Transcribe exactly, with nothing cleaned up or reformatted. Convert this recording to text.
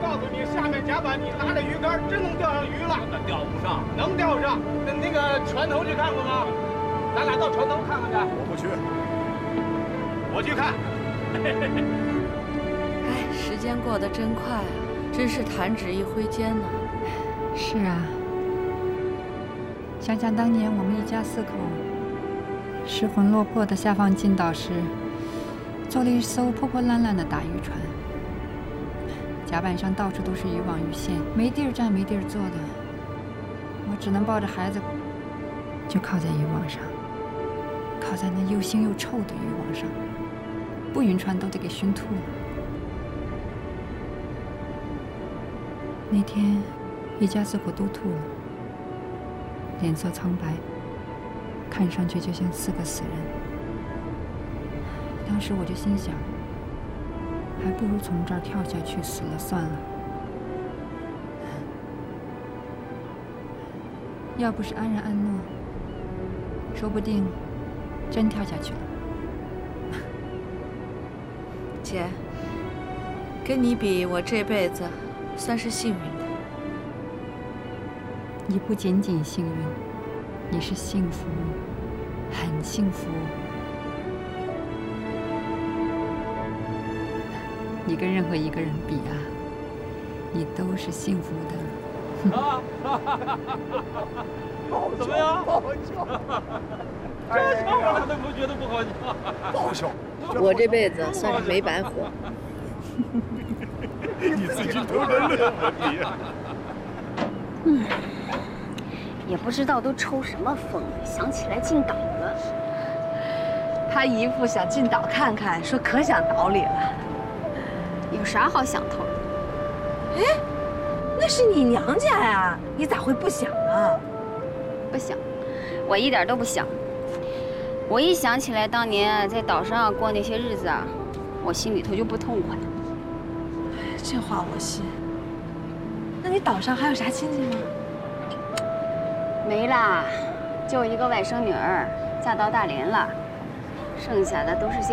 告诉你，下面甲板你拿着鱼竿，真能钓上鱼了。那钓不上，能钓上。那那个船头去看过吗？咱俩到船头看看去。 我不去， 我去看。 哎，时间过得真快啊，真是弹指一挥间呢。 是啊，想想当年我们一家四口失魂落魄的下放进岛时，坐了一艘破破烂烂的打渔船，甲板上到处都是渔网鱼线，没地儿站没地儿坐的，我只能抱着孩子，就靠在渔网上，靠在那又腥又臭的渔网上，不晕船都得给熏吐了。那天一家四口都吐了，脸色苍白，看上去就像四个死人。当时我就心想，还不如从这儿跳下去死了算了。要不是安然安诺，说不定真跳下去了。 姐，跟你比，我这辈子算是幸运的。 你不仅仅幸运，你是幸福，很幸福。你跟任何一个人比啊，你都是幸福的。 啊！怎么样？不好笑！这笑我都不觉得不好笑。 不好笑。 我这辈子算是没白活。 你自己偷着乐吧你。 嗯，也不知道都抽什么风，想起来进岛了。 他姨父想进岛看看，说可想岛里了。 有啥好想头的？ 哎，那是你娘家呀，你咋会不想啊？ 不想，我一点都不想。我一想起来当年在岛上过那些日子啊，我心里头就不痛快。 这话我信。那你岛上还有啥亲戚吗？ 没啦，就一个外甥女儿嫁到大连了，剩下的都是些